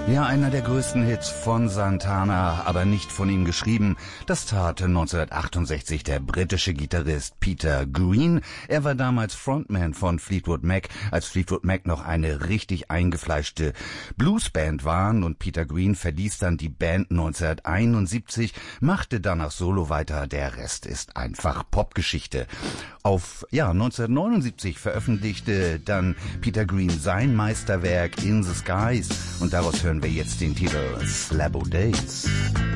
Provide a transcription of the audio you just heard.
Ja, einer der größten Hits von Santana, aber nicht von ihm geschrieben. Das tat 1968 der britische Gitarrist Peter Green. Er war damals Frontman von Fleetwood Mac, als Fleetwood Mac noch eine richtig eingefleischte Bluesband waren, und Peter Green verließ dann die Band 1971, machte danach Solo weiter. Der Rest ist einfach Popgeschichte. 1979 veröffentlichte dann Peter Green sein Meisterwerk In the Skies, und daraus hören wir jetzt den Titel Slabo Days.